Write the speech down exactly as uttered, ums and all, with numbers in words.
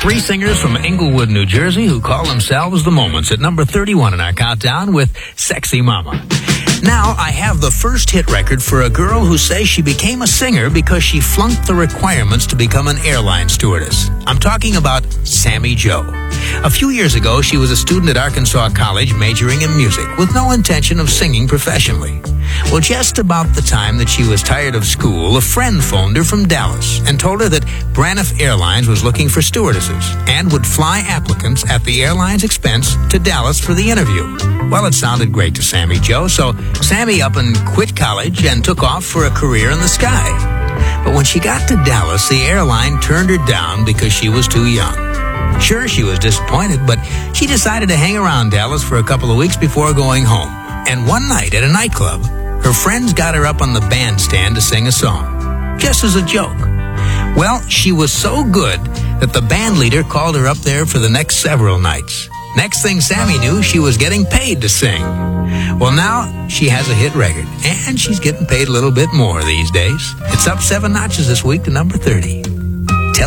Three singers from Englewood, New Jersey, who call themselves The Moments at number thirty-one in our countdown with Sexy Mama. Now, I have the first hit record for a girl who says she became a singer because she flunked the requirements to become an airline stewardess. I'm talking about Sammy Jo. A few years ago, she was a student at Arkansas College majoring in music with no intention of singing professionally. Well, just about the time that she was tired of school, a friend phoned her from Dallas and told her that Braniff Airlines was looking for stewardesses and would fly applicants at the airline's expense to Dallas for the interview. Well, it sounded great to Sammy Jo, so Sammy up and quit college and took off for a career in the sky. But when she got to Dallas, the airline turned her down because she was too young. Sure, she was disappointed, but she decided to hang around Dallas for a couple of weeks before going home. And one night at a nightclub, her friends got her up on the bandstand to sing a song, just as a joke. Well, she was so good that the band leader called her up there for the next several nights. Next thing Sammy knew, she was getting paid to sing. Well, now she has a hit record, and she's getting paid a little bit more these days. It's up seven notches this week to number thirty.